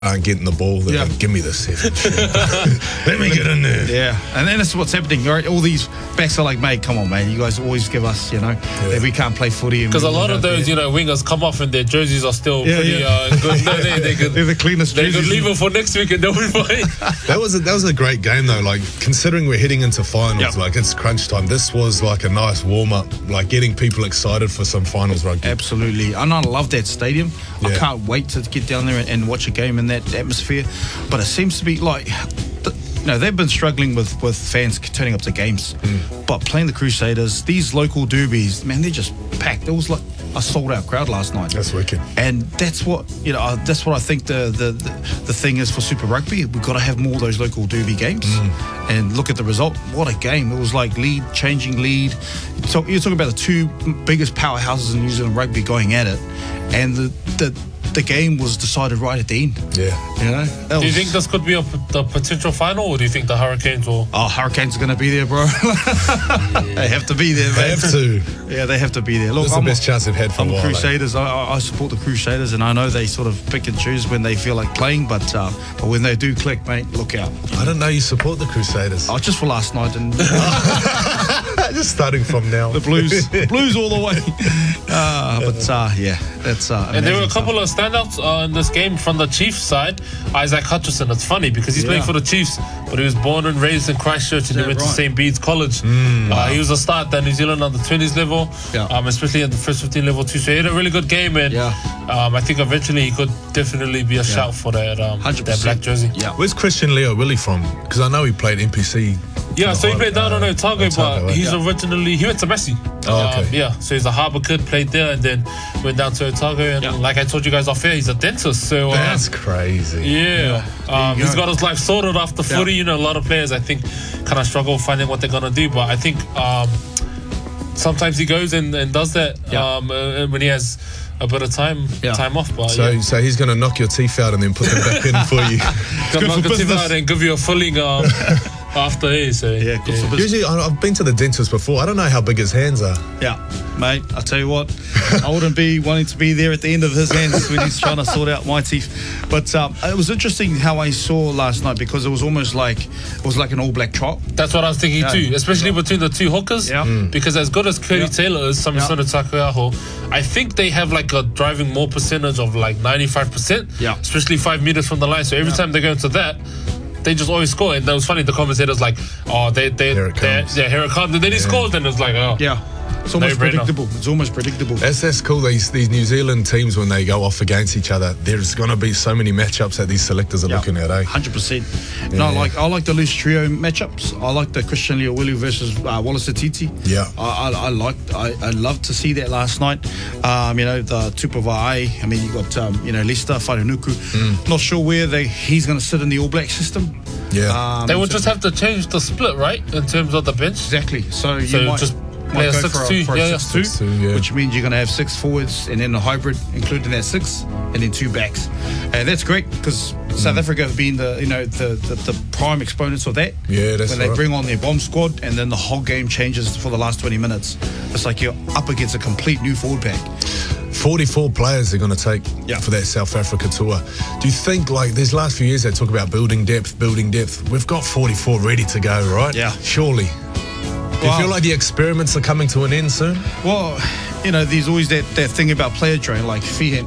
aren't getting the ball. They're like, give me this. Let me get in there. Yeah, and then that's what's happening, right? All these backs are like, mate, come on, man. You guys always give us, that we can't play footy. Because a lot of those, wingers come off and their jerseys are still pretty good. They're the cleanest jerseys. They could leave them for next week and they'll be fine. That was a great game, though. Like, considering we're heading into finals, like, it's crunch time. This was like a nice warm-up, like, getting people excited for some finals rugby. Absolutely. And I love that stadium. I can't wait to get down there and watch a game in that atmosphere. But it seems to be like, they've been struggling with fans turning up to games. But playing the Crusaders, these local derbies, man, they're just packed. It was like a sold-out crowd last night. That's wicked. And that's what that's what I think the thing is for Super Rugby. We've got to have more of those local derby games. And look at the result. What a game. It was like changing lead. You're talking about the two biggest powerhouses in New Zealand rugby going at it. And the game was decided right at the end. Yeah. Do you think this could be the potential final, or do you think the Hurricanes will? Oh, Hurricanes are going to be there, bro. They have to be there, man. They have to. Yeah, they have to be there. Look, this is the best chance they've had for a while. Crusaders. I support the Crusaders, and I know they sort of pick and choose when they feel like playing, but when they do click, mate, look out. I don't know you support the Crusaders. Oh, just for last night. And just starting from now. The Blues all the way. That's and there were a couple of standouts in this game from the Chiefs side. Isaac Hutchinson. It's funny because he's playing for the Chiefs, but he was born and raised in Christchurch, and he went to St. Bede's College. He was a start at the New Zealand under 20s level, especially at the first 15 level too. So he had a really good game, and I think eventually he could definitely be a shout for that black jersey. Yeah. Where's Christian Leo Willie from? Because I know he played NPC. Yeah, so he played down on Otago, but he's originally, he went to Messi. So he's a Harbour kid, played there, and then went down to Otago. And like I told you guys off air, he's a dentist. So that's crazy. He's got his life sorted after footy. A lot of players, I think, kind of struggle finding what they're going to do. But I think sometimes he goes and does that when he has a bit of time off. But so he's going to knock your teeth out and then put them back in for you. Going to knock your teeth out and give you a filling after here. So usually I've been to the dentist before. I don't know how big his hands are. Yeah, mate, I tell you what, I wouldn't be wanting to be there at the end of his hands when he's trying to sort out my teeth. But it was interesting how I saw last night, because it was almost like an all black trial. That's what I was thinking too, especially between the two hookers. Because as good as Cody Taylor is, Samisona Takuyaho, I think they have like a driving more percentage of like 95%, especially 5 meters from the line. So every time they go into that, they just always score. And that was funny, the commentators like, here it comes. Here it comes. And then he scores, and it's like, it's almost predictable. It's almost predictable. That's cool. These New Zealand teams, when they go off against each other, there's going to be so many matchups that these selectors are looking at. 100%. No, I like the loose trio matchups. I like the Christian Leo Willie versus Wallace Atiti. I loved to see that last night. The Tupavai. I mean, you got Leicester Wharenuku. Not sure where he's going to sit in the All Black system. They would just have to change the split, right, in terms of the bench. Exactly. So you might just play a 6-2, which means you're going to have 6 forwards and then a hybrid, including that 6, and then 2 backs. And that's great, because South Africa have been the prime exponents of that. That's when they bring on their bomb squad, and then the whole game changes for the last 20 minutes. It's like you're up against a complete new forward pack. 44 players they're going to take for that South Africa tour. Do you think, like, these last few years they talk about building depth? We've got 44 ready to go, right? Yeah. Surely. Do you feel like the experiments are coming to an end soon? Well, there's always that thing about player drain, like Fehi,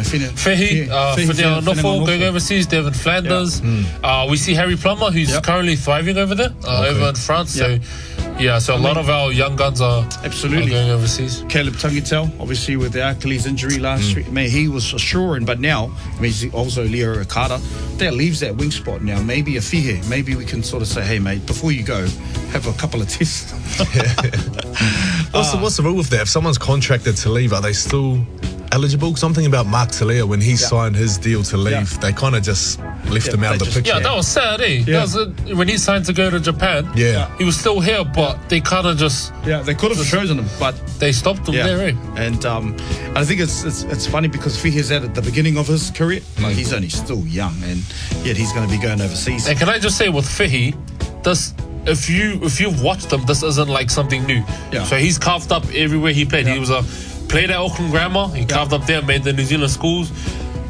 Nofo going overseas, Devin Flanders. We see Harry Plummer, who's currently thriving over there, over in France. So a lot of our young guns are going overseas. Caleb Tangitel, obviously with the Achilles injury last week, man, he was assuring, but now, he's also Leo Riccardo. That leaves that wing spot now. Maybe a Fihe. Maybe we can sort of say, hey, mate, before you go, have a couple of tests. What's the rule with that? If someone's contracted to leave, are they still eligible? Something about Mark Talia, when he signed his deal to leave, they kind of just left him out of the picture. Yeah, that was sad, eh? That was, when he signed to go to Japan, he was still here, but they kind of just... Yeah, they could have chosen him, but... They stopped him there, eh? And I think it's funny, because Fihe's at the beginning of his career. Like, he's only still young, and yet he's going to be going overseas. And can I just say, with Fihe, if you've watched him, this isn't like something new. So he's carved up everywhere he played. He was played at Auckland Grammar. He carved up there, made the New Zealand schools.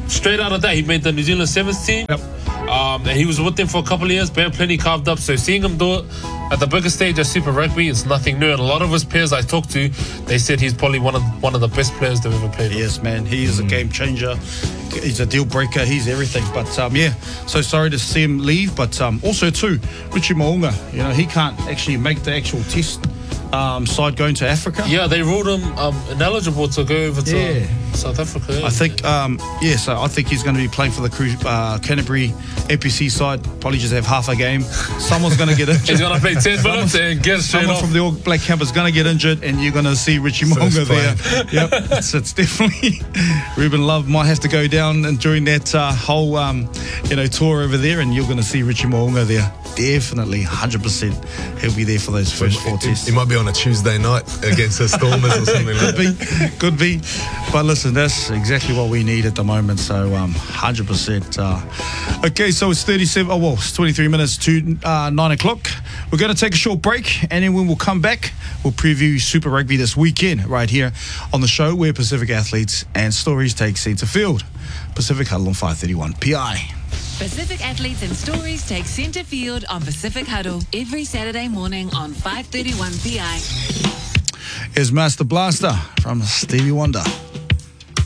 straight out of that, he made the New Zealand Sevens team. Yep. And he was with them for a couple of years, but plenty carved up. So seeing him do it at the biggest stage of Super Rugby, it's nothing new. And a lot of his peers I talked to, they said he's probably one of the best players they've ever played with. Yes, man. He is a game changer. He's a deal breaker. He's everything. But yeah, so sorry to see him leave. But also too, Richie Mo'unga, he can't actually make the actual test side going to Africa. Yeah, they ruled him ineligible to go over to South Africa. I think, so I think he's going to be playing for the Canterbury APC side. Probably just have half a game. Someone's going to get injured. He's going to play 10 minutes and get straight Someone off. from the All Black camp is going to get injured, and you're going to see Richie Mo'unga there. Yep, it's definitely Ruben Love might have to go down and during that whole tour over there, and you're going to see Richie Mo'unga there. Definitely, 100%. He'll be there for those first 4 tests. He might be on a Tuesday night against the Stormers or something like that. Could be. But listen, that's exactly what we need at the moment. So 100%. Okay, so it's 23 minutes to 9 o'clock. We're going to take a short break, and then when we'll come back, we'll preview Super Rugby this weekend right here on the show where Pacific Athletes and Stories take centre field. Pacific Huddle on 531 PI. Pacific Athletes and Stories take centre field on Pacific Huddle every Saturday morning on 531 PI. Here's Master Blaster from Stevie Wonder.